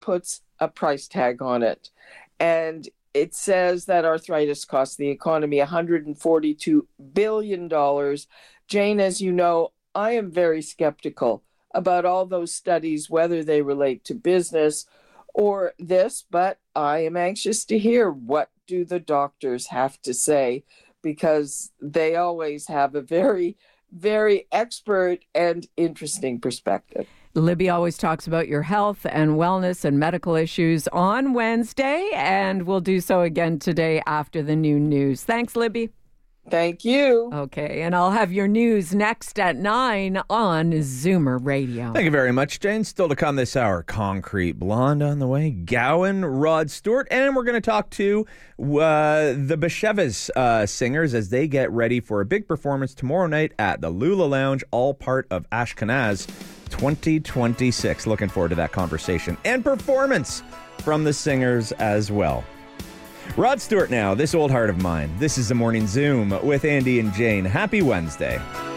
puts a price tag on it. And it says that arthritis costs the economy $142 billion. Jane, as you know, I am very skeptical about all those studies, whether they relate to business or this, but I am anxious to hear what do the doctors have to say, because they always have a very, very expert and interesting perspective. Libby always talks about your health and wellness and medical issues on Wednesday, and we'll do so again today after the noon news. Thanks, Libby. Thank you. Okay, and I'll have your news next at 9 on Zoomer Radio. Thank you very much, Jane. Still to come this hour, Concrete Blonde on the way, Gowan, Rod Stewart, and we're going to talk to the Bashevis singers as they get ready for a big performance tomorrow night at the Lula Lounge, all part of Ashkenaz 2026. Looking forward to that conversation and performance from the singers as well. Rod Stewart now, This Old Heart of Mine. This is the Morning Zoom with Andy and Jane. Happy Wednesday.